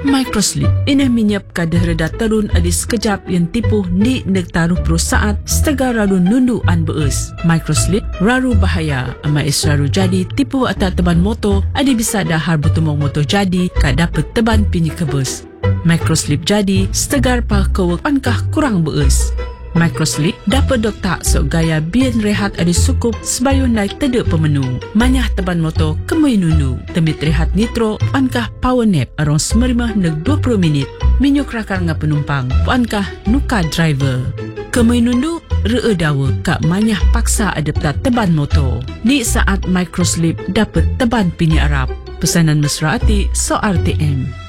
Microslip ini minyap kadah reda terun adi sekejap yang tipu ni negtaruh pro saat setega raru nundu an beus. Microslip raru bahaya ama is raru jadi tipu atas teban motor adi bisa dahar bertumong motor jadi ka dapat teban pinyi kebus. Microslip jadi setegar pa kewek ankah kurang beus. Microslip dapat doktak sok gaya bian rehat adi sukup sebayun naik tedek pemenu. Manyah teban motor kemui nundu. Temit rehat nitro ankah power nap arong 15 neg 20 minit. Minyuk rakar nga penumpang ankah nuka driver. Kemui nundu ree dawa kak manyah paksa adaptat teban motor. Di saat Microslip dapat teban pini Arab. Pesanan mesra ati so RTM.